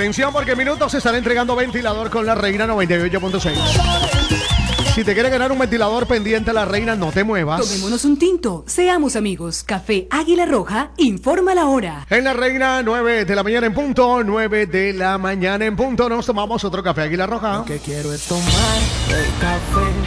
Atención porque en minutos se estará entregando ventilador con la Reina 98.6. Si te quieres ganar un ventilador pendiente a la Reina, no te muevas. Tomémonos un tinto, seamos amigos. Café Águila Roja, informa la hora. En la Reina, 9 de la mañana en punto, 9 de la mañana en punto, nos tomamos otro café Águila Roja. Lo que quiero es tomar el café.